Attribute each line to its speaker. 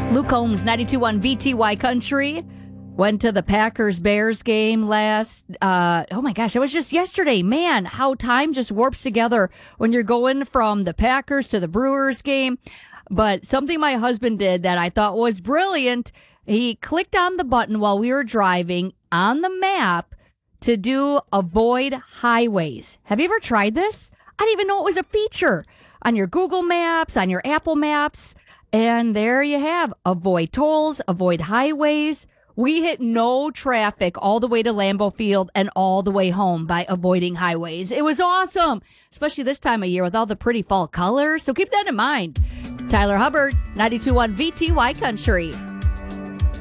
Speaker 1: Luke Combs, 92.1 VTY Country. Went to the Packers-Bears game oh my gosh, it was just yesterday. Man, how time just warps together when you're going from the Packers to the Brewers game. But something my husband did that I thought was brilliant, he clicked on the button while we were driving on the map to do avoid highways. Have you ever tried this? I didn't even know it was a feature on your Google Maps, on your Apple Maps. And there you have avoid tolls, avoid highways. We hit no traffic all the way to Lambeau Field and all the way home by avoiding highways. It was awesome, especially this time of year with all the pretty fall colors. So keep that in mind. Tyler Hubbard, 92.1 VTY Country.